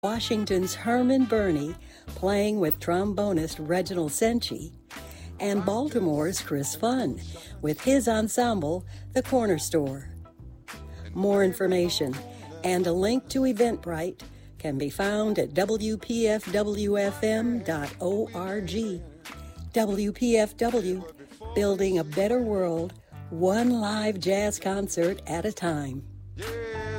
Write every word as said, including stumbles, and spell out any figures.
Washington's Herman Burney playing with trombonist Reginald Senchi, and Baltimore's Chris Funn with his ensemble, The Corner Store. More information and a link to Eventbrite can be found at w p f w f m dot org. W P F W, building a better world, one live jazz concert at a time.